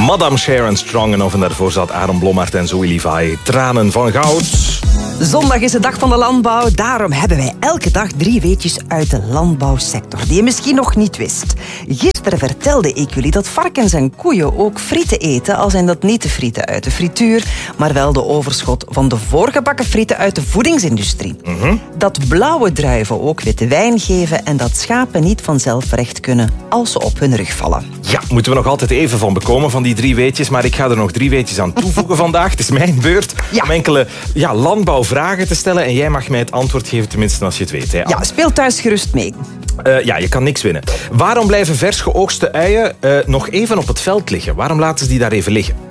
Madame Sharon Strongenoff en daarvoor zat Aaron Blommaert en Zoe Levi. Tranen van goud. Zondag is de dag van de landbouw. Daarom hebben wij elke dag 3 weetjes uit de landbouwsector die je misschien nog niet wist. Gisteren vertelde ik jullie dat varkens en koeien ook frieten eten, al zijn dat niet de frieten uit de frituur, maar wel de overschot van de voorgebakken frieten uit de voedingsindustrie. Dat blauwe druiven ook witte wijn geven en dat schapen niet vanzelf recht kunnen als ze op hun rug vallen. Ja, moeten we nog altijd even van bekomen van die 3 weetjes, maar ik ga er nog 3 weetjes aan toevoegen vandaag. Het is mijn beurt om enkele landbouwvragen te stellen en jij mag mij het antwoord geven, tenminste als je het weet. Hè? Ja, speel thuis gerust mee. Je kan niks winnen. Waarom blijven vers geoogste uien nog even op het veld liggen? Waarom laten ze die daar even liggen?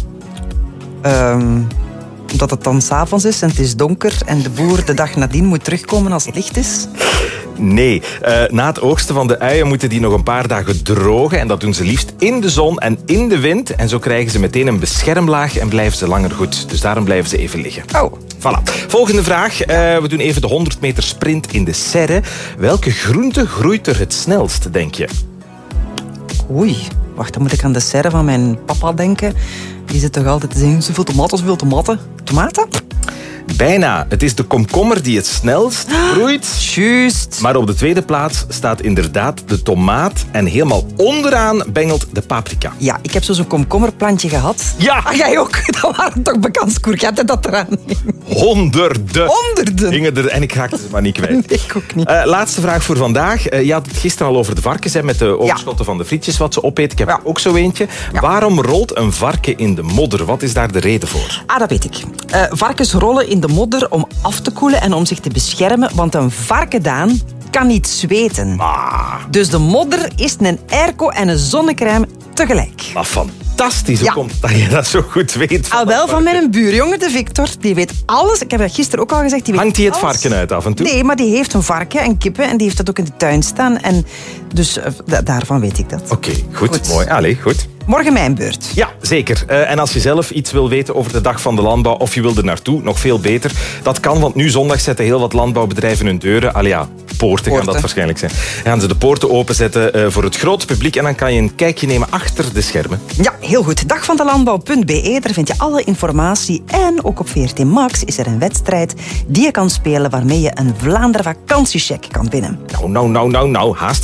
Omdat het dan 's avonds is en het is donker en de boer de dag nadien moet terugkomen als het licht is? Nee, na het oogsten van de uien moeten die nog een paar dagen drogen. En dat doen ze liefst in de zon en in de wind. En zo krijgen ze meteen een beschermlaag en blijven ze langer goed. Dus daarom blijven ze even liggen. Oh. Voilà. Volgende vraag. We doen even de 100 meter sprint in de serre. Welke groente groeit er het snelst, denk je? Oei, wacht, dan moet ik aan de serre van mijn papa denken. Die zit toch altijd te zeggen, zoveel tomaten. Tomaten? Bijna. Het is de komkommer die het snelst groeit. Juist. Maar op de tweede plaats staat inderdaad de tomaat. En helemaal onderaan bengelt de paprika. Ja, ik heb zo'n komkommerplantje gehad. Ja! Ah, jij ook? Dat waren toch bekend courgetten dat eraan hing. Honderden. Hingen er, en ik raakte ze maar niet kwijt. Nee, ik ook niet. Laatste vraag voor vandaag. Je had het gisteren al over de varkens, met de overschotten van de frietjes wat ze opeten. Ik heb er ook zo eentje. Ja. Waarom rolt een varken in de modder? Wat is daar de reden voor? Ah, dat weet ik. Varkens rollen in de modder om af te koelen en om zich te beschermen, want een varken, Daan, kan niet zweten. Dus de modder is een airco en een zonnecrème tegelijk. Maar fantastisch, hoe komt dat je dat zo goed weet? Al wel van mijn buurjongen, de Victor. Die weet alles. Ik heb dat gisteren ook al gezegd. Die weet Hangt hij het alles. varken uit af en toe? Nee, maar die heeft een varken en kippen en die heeft dat ook in de tuin staan. En dus daarvan weet ik dat. Oké, goed. Mooi. Allee, goed. Morgen mijn beurt. Ja, zeker. En als je zelf iets wil weten over de dag van de landbouw of je wil er naartoe, nog veel beter. Dat kan, want nu zondag zetten heel wat landbouwbedrijven hun deuren. Poorten gaan dat waarschijnlijk zijn. Gaan ze de poorten openzetten voor het grote publiek en dan kan je een kijkje nemen achter de schermen. Ja, heel goed. Dagvandelandbouw.be, daar vind je alle informatie. En ook op VRT Max is er een wedstrijd die je kan spelen waarmee je een Vlaanderen vakantiecheck kan winnen. Nou, haast